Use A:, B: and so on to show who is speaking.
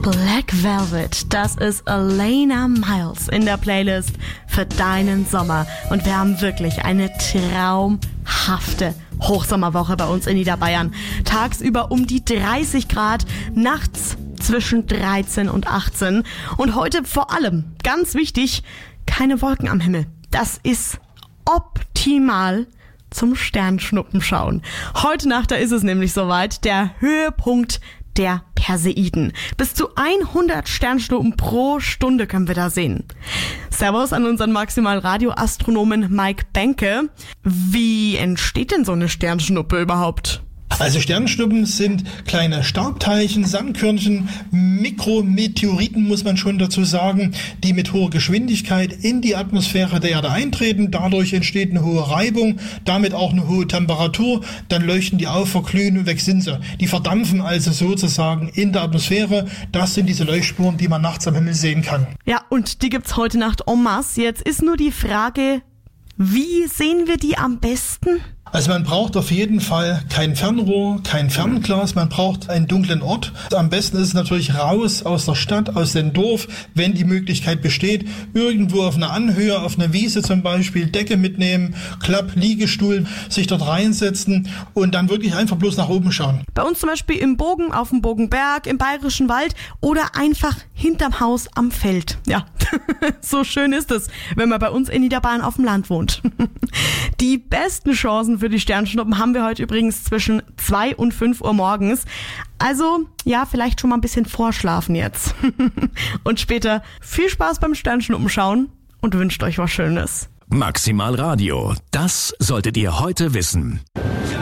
A: Black Velvet, das ist Elena Miles in der Playlist für deinen Sommer. Und wir haben wirklich eine traumhafte Hochsommerwoche bei uns in Niederbayern. Tagsüber um die 30 Grad, nachts zwischen 13 und 18. Und heute vor allem, ganz wichtig, keine Wolken am Himmel. Das ist optimal zum Sternschnuppen schauen. Heute Nacht, da ist es nämlich soweit, der Höhepunkt der Perseiden. Bis zu 100 Sternschnuppen pro Stunde können wir da sehen. Servus an unseren Maximal-Radio-Astronomen Mike Benke. Wie entsteht denn so eine Sternschnuppe überhaupt?
B: Also Sternschnuppen sind kleine Staubteilchen, Sandkörnchen, Mikrometeoriten muss man schon dazu sagen, die mit hoher Geschwindigkeit in die Atmosphäre der Erde eintreten. Dadurch entsteht eine hohe Reibung, damit auch eine hohe Temperatur. Dann leuchten die auf, verglühen und weg sind sie. Die verdampfen also sozusagen in der Atmosphäre. Das sind diese Leuchtspuren, die man nachts am Himmel sehen kann.
A: Ja, und die gibt's heute Nacht en masse. Jetzt ist nur die Frage, wie sehen wir die am besten?
B: Also man braucht auf jeden Fall kein Fernrohr, kein Fernglas, man braucht einen dunklen Ort. Am besten ist es natürlich raus aus der Stadt, aus dem Dorf, wenn die Möglichkeit besteht. Irgendwo auf einer Anhöhe, auf einer Wiese zum Beispiel, Decke mitnehmen, Liegestuhl, sich dort reinsetzen und dann wirklich einfach bloß nach oben schauen.
A: Bei uns zum Beispiel im Bogen, auf dem Bogenberg, im Bayerischen Wald oder einfach hinterm Haus am Feld. Ja, so schön ist es, wenn man bei uns in Niederbayern auf dem Land wohnt. Die besten Chancen für die Sternschnuppen haben wir heute übrigens zwischen 2 und 5 Uhr morgens. Also, ja, vielleicht schon mal ein bisschen vorschlafen jetzt. Und später viel Spaß beim Sternschnuppen schauen und wünscht euch was Schönes.
C: Maximal Radio, das solltet ihr heute wissen.